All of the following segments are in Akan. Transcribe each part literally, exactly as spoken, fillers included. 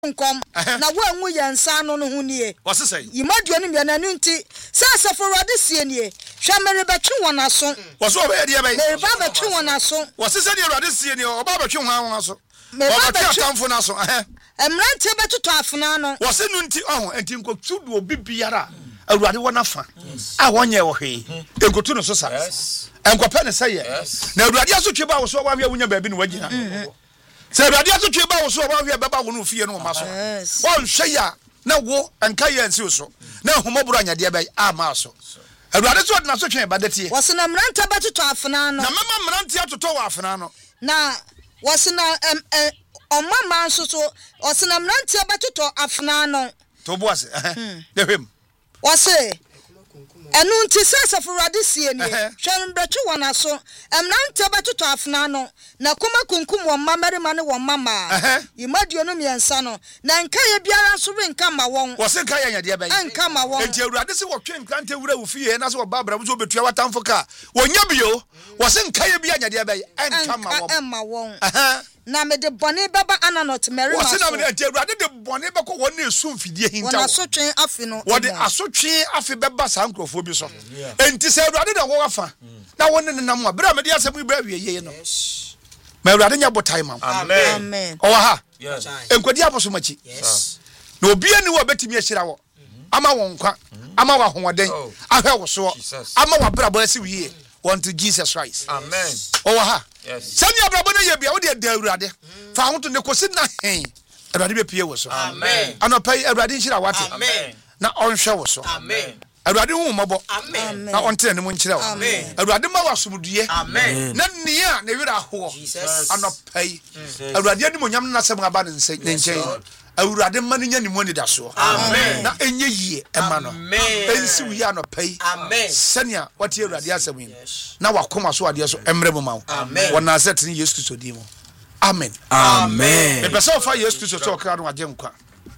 nkom na wo anwu yansa no no hu nie wose say yimaduo no bia na nu nti sa saforade sie nie hwa mere betwe won aso wose oba de be mere ba betwe won aso wose say de rade sie nie oba betwe ho awon aso mere ba betwe atamfo na so eh emrante betoto afena no wose nu nti oh enti nkotu do obi biara awurade wona fa a wonye wo hwe enkotu no so sa enkopa ne say na awurade aso twe ba wo so wa hwe wunya baabi ne wagina se awurade aso twe ba wo so wa hwe baba wo no fie no ma so won hwe ya na wo enka ya nsi so na homoburu anyade ba ama so awurade so na so twe ba datie wose na mrante betoto afena no na mama mrante atoto wa afena no na wose na em omama nso so wose na mrante betoto afena no to boase eh de hwem wose enu nti sasa forade sie nie hwan betwe won aso emrante betoto afena no na koma kunkum won mamarima ne won mama yimaduo no miensa no na nka ye biara so be nka ma won wose nka ya nyade ba yi nka ma won enti awurade se wotwe nkrante wura wo fie na se wo babra wo so betua watamfo ka wonya bio wose nka ye bia nyade ba yi nka ma won nka ma won na me de bone baba ananot merima wose na me enti awurade de bone beko won na esum fidie hinta won asotwe afi no wode asotwe afi beba sankrofo bi so enti se awurade da wo wafa na won ne nam abra me de asem ibra wieye no ma awurade nya botai ma amen amen o ha yes enkwadi aposo machi yes na obi ani wo betimi ahira wo ama won kwa ama wa hoden ahwe wo so ama wa bra ba si wiye want to Jesus Christ amen o ha yes sani abrabo na ye bia wo de da awurade fa ho to ne kosi na hen awurade be pie wo so amen anopai awurade nhira wate amen na onhwe wo so amen awurade hu mabo amen na onte ne mo nkyira wo awurade ma wasomdue amen na nia ne wira ho Jesus anopai awurade ani mo nyam na sem aba ne nchen awurade ma ne nya ni mo ni da so amen na enye yie ema no amen ensi wi anopai amen sania wati awurade asem yi na wakoma so ade so emre mo ma amen wona set ni Yesu Kristo di mo amen amen e pesa ofa Yesu Kristo so kra no agye nkwa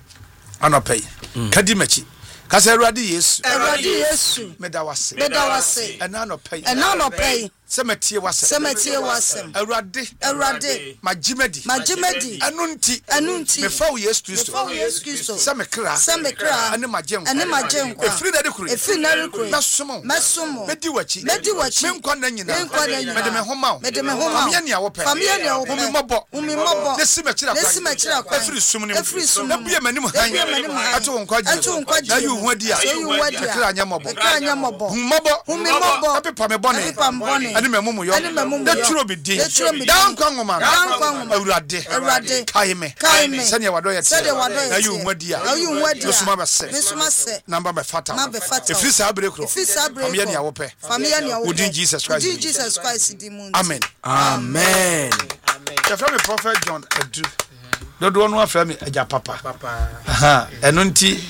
anopai kadi machi kasa awurade Yesu awurade Yesu meda wase meda wase ena anopai ena no pay semetie wase semetie wasem awurade awurade magimedi magimedi anunti anunti me fa Yesu Kristo fa Yesu Kristo semekra semekra ane majenko ane majenko efri na de kuru efri na de kuru mesomo mesomo medi wachi medi wachi menkwa na nyina menkwa na nyina mede me homa mede me homa famia ne awope famia ne awope umi mobo umi mobo ne simekira kwa ne simekira kwa efri sum ne efri sum na bia manim han ato nkwaje ato nkwaje na yu ho dia yu ho dia ekra nya mobo ekra nya mobo hum mobo hum mobo apepa me bone apepa me bone ane me mumu yo da turo bi din da nkwa ngoma awurade awurade kaime kaime sane wado ye sane wado ye na yu ho dia na yu ho dia suma ba se suma se namba be fata namba be fata efri sa abrekro efri sa abrekro famia ne awope famia ne awope wudi Jesus Christ wudi Jesus Christ di mu amen amen the family prophet John Edu dodo no afra me agya papa aha eno nti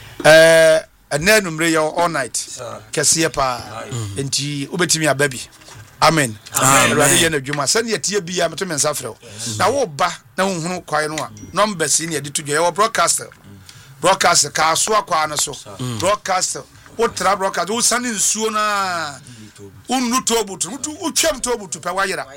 eh ena numre yo all night kese pa enti obetimi ababi amen amen ye na dwuma sane ye tie bia meto mensa frɛ na wo ba na hunhunu kwae no a number si ne de to dwa broadcaster broadcaster ka so akwa no so broadcaster wo tra broadcaster wo sane nsuo na unnu tobutu utwam tobutu pa wayera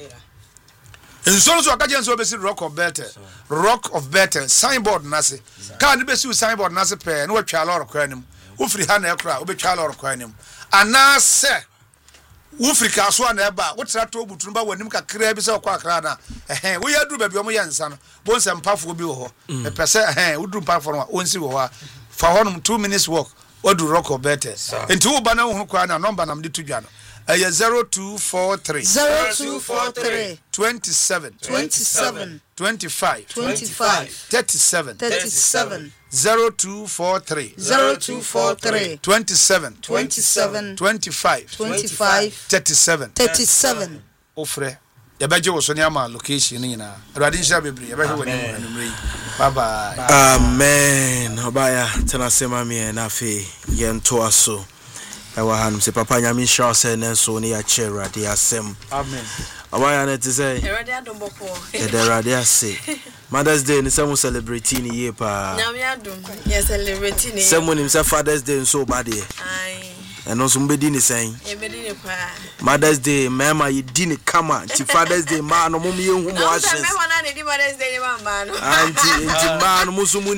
nsuo so akaje nsuo besi rock of Bethel rock of Bethel signboard nase ka ne besi signboard nase pe na watwa lor kwa nim wo firi ha na ekra wo betwa lor kwa nim ana se wo firi ka so na eba wo tra tobutu ba wanim kakra bi se kwa akra na eh wo ya duru ba bi o mo ya nsa no bo nse mpafo bi wo ho e pese eh wo duru mpafo no onsi wo ho fa honum two minutes walk wo duru rock of Bethel enti wo ba na wo kwa na number nam de to dwa no eh zero two four three zero two four three twenty-seven twenty-seven twenty-five twenty-five thirty-seven thirty-seven zero two four three zero two four three twenty-seven twenty-seven twenty-five twenty-five thirty-seven thirty-seven ofre ya baje wo so ne ama location ni na awurade nhira bebre ya baje woni anumre bye bye amen obaya tena sema me na fe ye nto aso ewa hanum se papa nyame nhira se nenso ne ya chera de asem amen obaya na te say erade adomboko erade ase Mother's Day ni some celebrating ni ye pa nyame adom ye celebrating ni some nim say Father's Day so bad ye ai And also mbedi ni saying. Ebedi ni pa. Mother's Day, mama you dini kama. Ti Father's Day, ma no mumi yehu mo ashes. Mama na ni di Mother's Day ni mama no. Auntie, auntie ma no musumu